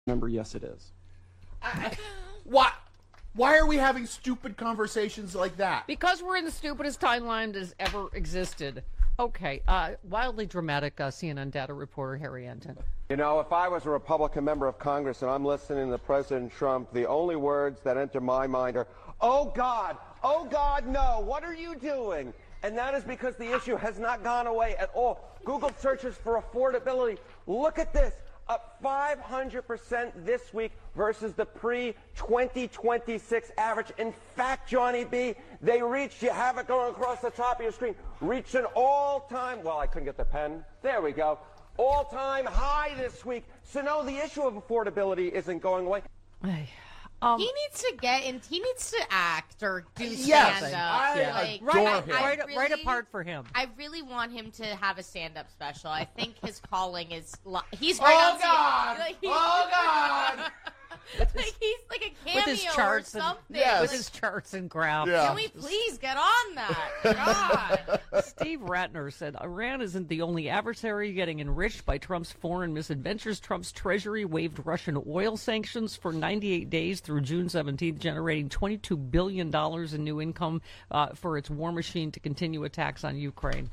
Remember, yes, it is. Why? Why are we having stupid conversations like that? Because we're in the stupidest timeline that has ever existed. Okay, wildly dramatic CNN data reporter Harry Enton. You know, if I was a Republican member of Congress and I'm listening to President Trump, the only words that enter my mind are, oh, God, no, what are you doing? And that is because the issue has not gone away at all. Google searches for affordability. Look at this. Up 500% this week versus the pre-2026 average. In fact, Johnny B, they reached, you have it going across the top of your screen, reached an all-time, well, I couldn't get the pen. There we go. All-time high this week. So no, the issue of affordability isn't going away. He needs to he needs to act or do Yes, stand-up. I adore him. Right apart for him. I really want him to have a stand-up special. I think his calling is, he's right on God! stage. Oh, God! Like he's like a cameo With his charts or and, something. Yes. with his charts and graphs. Yeah. Can we please get on that? God. Steve Ratner said Iran isn't the only adversary getting enriched by Trump's foreign misadventures. Trump's treasury waived Russian oil sanctions for 98 days through June 17th, generating $22 billion in new income for its war machine to continue attacks on Ukraine.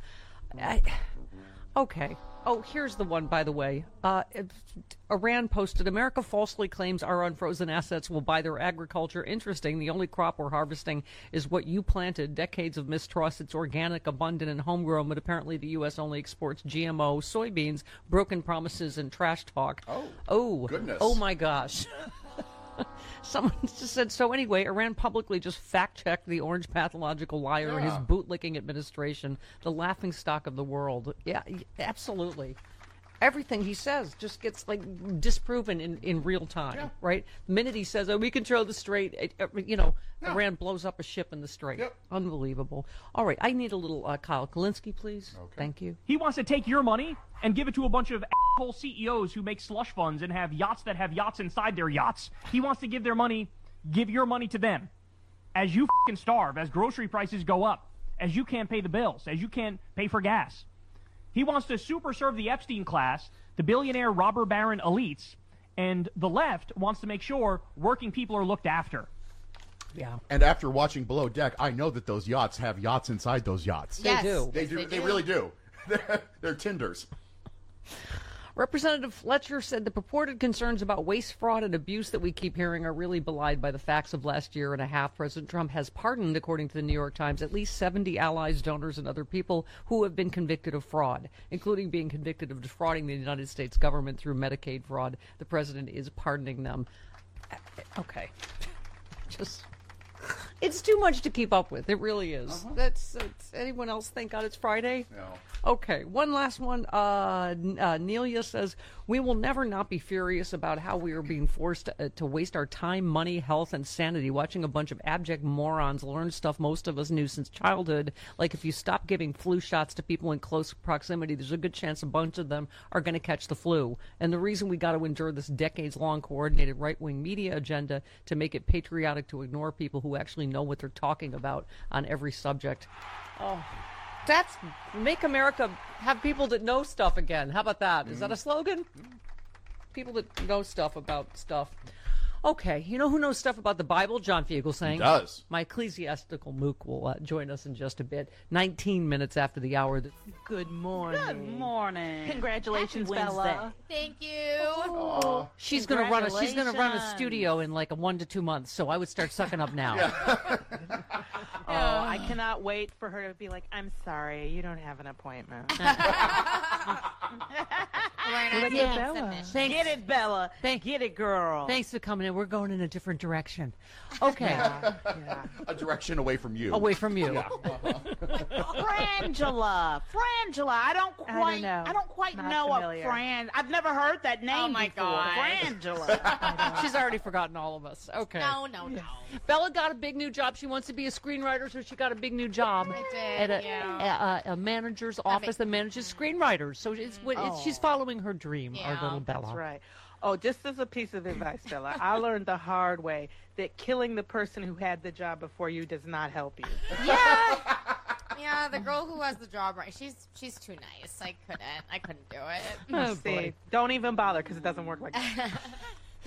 Okay. Oh, here's the one, by the way. Iran posted, America falsely claims our unfrozen assets will buy their agriculture. Interesting. The only crop we're harvesting is what you planted. Decades of mistrust. It's organic, abundant, and homegrown, but apparently the U.S. only exports GMO, soybeans, broken promises, and trash talk. Oh, goodness. Oh, my gosh. Someone just said, so anyway, Iran publicly just fact-checked the orange pathological liar and his bootlicking administration, the laughingstock of the world. Yeah, absolutely. Everything he says just gets, like, disproven in real time, right? The minute he says, oh, we control the strait, Iran blows up a ship in the strait. Yep. Unbelievable. All right, I need a little Kyle Kulinski, please. Okay. Thank you. He wants to take your money and give it to a bunch of asshole CEOs who make slush funds and have yachts that have yachts inside their yachts. He wants to give your money to them. As you fucking starve, as grocery prices go up, as you can't pay the bills, as you can't pay for gas. He wants to super serve the Epstein class, the billionaire robber baron elites, and the left wants to make sure working people are looked after. Yeah. And after watching Below Deck, I know that those yachts have yachts inside those yachts. Yes. do. They do. They really do. They're Tinders. Representative Fletcher said the purported concerns about waste, fraud, and abuse that we keep hearing are really belied by the facts of last year and a half. President Trump has pardoned, according to the New York Times, at least 70 allies, donors, and other people who have been convicted of fraud, including being convicted of defrauding the United States government through Medicaid fraud. The president is pardoning them. Okay. It's too much to keep up with. It really is. That's anyone else think on it's Friday? No. Okay, one last one. Nelia says, we will never not be furious about how we are being forced to waste our time, money, health, and sanity watching a bunch of abject morons learn stuff most of us knew since childhood. Like if you stop giving flu shots to people in close proximity, there's a good chance a bunch of them are going to catch the flu. And the reason we got to endure this decades-long coordinated right-wing media agenda to make it patriotic to ignore people who actually know what they're talking about on every subject. Oh. That's make America have people that know stuff again. How about that? Is that a slogan? People that know stuff about stuff. Okay, you know who knows stuff about the Bible? John Fugelsang. He does. My ecclesiastical mook will join us in just a bit. 19 minutes after the hour. Good morning. Good morning. Congratulations, Happy Wednesday. Bella. Thank you. Oh. She's gonna run a studio in like 1 to 2 months, so I would start sucking up now. Oh, I cannot wait for her to be like, I'm sorry, you don't have an appointment. Look at Bella. Thanks. Get it, Bella. Get it, girl. Thanks for coming in. We're going in a different direction. Okay. Yeah. A direction away from you. Away from you. Frangela. I don't quite Not know familiar. I've never heard that name Oh, my before. God. Frangela. She's already forgotten all of us. Okay. No. Bella got a big new job. She wants to be a screenwriter, so she got a big new job I did, at a manager's office that manages screenwriters. So she's following her dream, our Yeah. little Bella. That's right. Oh, just as a piece of advice, Bella, I learned the hard way that killing the person who had the job before you does not help you. Yeah, the girl who has the job right, she's too nice. I couldn't do it. Oh, See, boy. don't even bother because it doesn't work like that.